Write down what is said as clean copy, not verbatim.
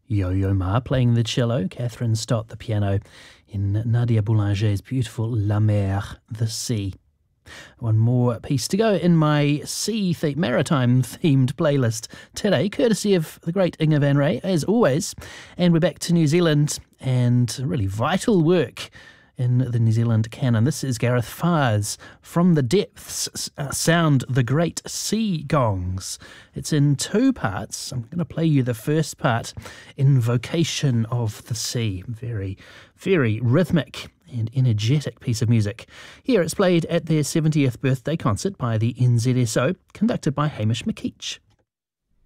Yo-Yo Ma playing the cello, Catherine Stott the piano, in Nadia Boulanger's beautiful La Mer, the sea. One more piece to go in my maritime-themed playlist today, courtesy of the great Inga van Ray, as always. And we're back to New Zealand and really vital work in the New Zealand canon. This is Gareth Farr's From the Depths, Sound the Great Sea Gongs. It's in two parts. I'm going to play you the first part, Invocation of the Sea. Very, very rhythmic and energetic piece of music. Here it's played at their 70th birthday concert by the NZSO, conducted by Hamish McKeach.